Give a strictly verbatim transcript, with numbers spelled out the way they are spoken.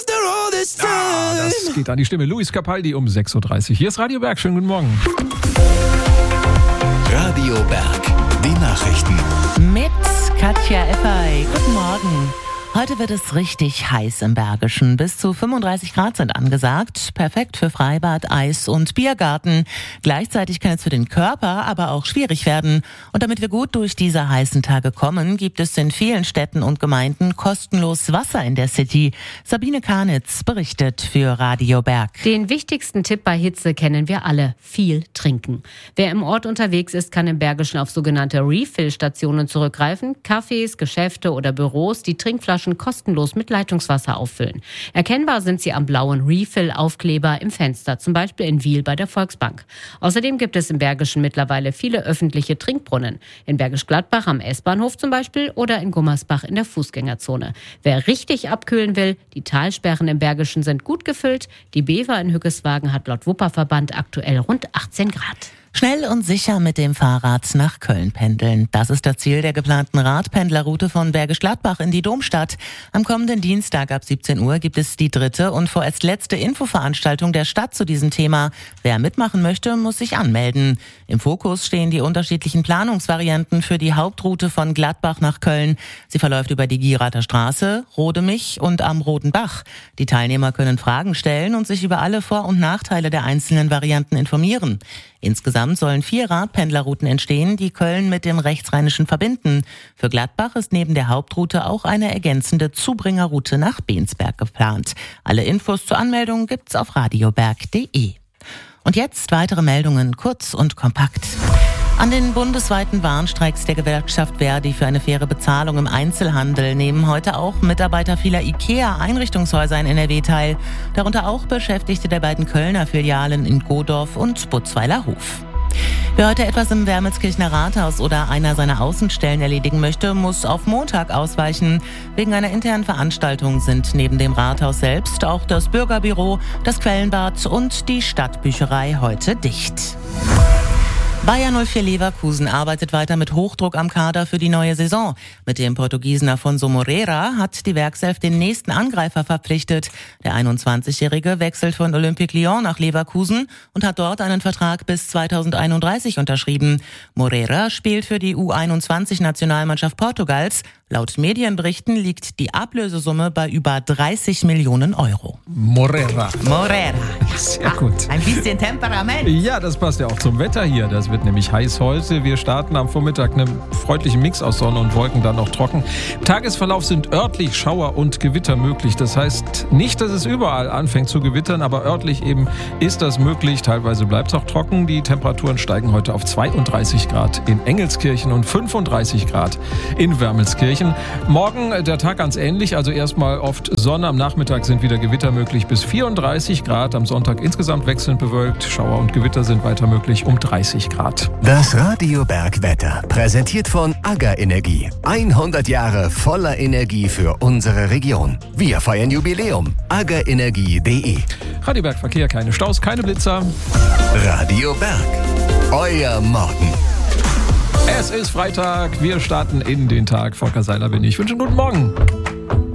Ja, das geht an die Stimme. Luis Capaldi um sechs Uhr dreißig. Hier ist Radio Berg. Schönen guten Morgen. Radio Berg, die Nachrichten. Mit Katja Effey. Guten Morgen. Heute wird es richtig heiß im Bergischen. Bis zu fünfunddreißig Grad sind angesagt. Perfekt für Freibad, Eis und Biergarten. Gleichzeitig kann es für den Körper aber auch schwierig werden. Und damit wir gut durch diese heißen Tage kommen, gibt es in vielen Städten und Gemeinden kostenlos Wasser in der City. Sabine Karnitz berichtet für Radio Berg. Den wichtigsten Tipp bei Hitze kennen wir alle: viel trinken. Wer im Ort unterwegs ist, kann im Bergischen auf sogenannte Refill-Stationen zurückgreifen. Cafés, Geschäfte oder Büros, die Trinkflaschen kostenlos mit Leitungswasser auffüllen. Erkennbar sind sie am blauen Refill-Aufkleber im Fenster, zum Beispiel in Wiel bei der Volksbank. Außerdem gibt es im Bergischen mittlerweile viele öffentliche Trinkbrunnen. In Bergisch Gladbach am S-Bahnhof zum Beispiel oder in Gummersbach in der Fußgängerzone. Wer richtig abkühlen will, die Talsperren im Bergischen sind gut gefüllt. Die Bever in Hückeswagen hat laut Wupperverband aktuell rund achtzehn Grad. Schnell und sicher mit dem Fahrrad nach Köln pendeln. Das ist das Ziel der geplanten Radpendlerroute von Bergisch Gladbach in die Domstadt. Am kommenden Dienstag ab siebzehn Uhr gibt es die dritte und vorerst letzte Infoveranstaltung der Stadt zu diesem Thema. Wer mitmachen möchte, muss sich anmelden. Im Fokus stehen die unterschiedlichen Planungsvarianten für die Hauptroute von Gladbach nach Köln. Sie verläuft über die Gierater Straße, Rodemich und am Roten Bach. Die Teilnehmer können Fragen stellen und sich über alle Vor- und Nachteile der einzelnen Varianten informieren. Insgesamt sollen vier Radpendlerrouten entstehen, die Köln mit dem Rechtsrheinischen verbinden. Für Gladbach ist neben der Hauptroute auch eine ergänzende Zubringerroute nach Bensberg geplant. Alle Infos zur Anmeldung gibt's auf radioberg punkt de. Und jetzt weitere Meldungen, kurz und kompakt. An den bundesweiten Warnstreiks der Gewerkschaft Verdi für eine faire Bezahlung im Einzelhandel nehmen heute auch Mitarbeiter vieler IKEA-Einrichtungshäuser in N R W teil. Darunter auch Beschäftigte der beiden Kölner Filialen in Godorf und Butzweiler Hof. Wer heute etwas im Wermelskirchener Rathaus oder einer seiner Außenstellen erledigen möchte, muss auf Montag ausweichen. Wegen einer internen Veranstaltung sind neben dem Rathaus selbst auch das Bürgerbüro, das Quellenbad und die Stadtbücherei heute dicht. Bayer null vier Leverkusen arbeitet weiter mit Hochdruck am Kader für die neue Saison. Mit dem Portugiesen Afonso Moreira hat die Werkself den nächsten Angreifer verpflichtet. Der einundzwanzigjährige wechselt von Olympique Lyon nach Leverkusen und hat dort einen Vertrag bis zweitausendeinunddreißig unterschrieben. Moreira spielt für die U einundzwanzig-Nationalmannschaft Portugals. Laut Medienberichten liegt die Ablösesumme bei über dreißig Millionen Euro. Morera. Morera. Sehr gut. Ein bisschen Temperament. Ja, das passt ja auch zum Wetter hier. Das wird nämlich heiß heute. Wir starten am Vormittag einen freundlichen Mix aus Sonne und Wolken, dann noch trocken. Im Tagesverlauf sind örtlich Schauer und Gewitter möglich. Das heißt nicht, dass es überall anfängt zu gewittern, aber örtlich eben ist das möglich. Teilweise bleibt es auch trocken. Die Temperaturen steigen heute auf zweiunddreißig Grad in Engelskirchen und fünfunddreißig Grad in Wermelskirchen. Morgen der Tag ganz ähnlich, also erstmal oft Sonne, am Nachmittag sind wieder Gewitter möglich bis vierunddreißig Grad, am Sonntag insgesamt wechselnd bewölkt, Schauer und Gewitter sind weiter möglich um dreißig Grad. Das Radio Berg Wetter, präsentiert von AGA Energie. hundert Jahre voller Energie für unsere Region. Wir feiern Jubiläum. aga energie punkt de. Radio Berg Verkehr, keine Staus, keine Blitzer. Radio Berg, euer Morgen. Es ist Freitag, wir starten in den Tag. Volker Seiler bin ich. Ich wünsche einen guten Morgen.